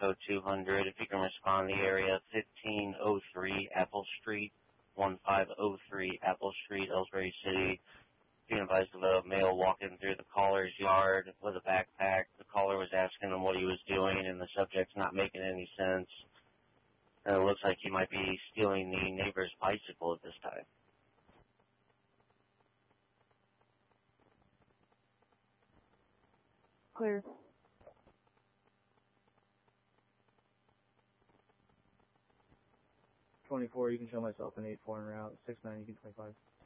code 200. If you can respond, the area 1503 Apple Street, 1503 Apple Street, Ellsbury City. Being advised of a male walking through the caller's yard with a backpack. The caller was asking him what he was doing, and the subject's not making any sense. And it looks like he might be stealing the neighbor's bicycle at this time. Clear. 24, you can show myself an 8-4 en route. 6-9, you can 25.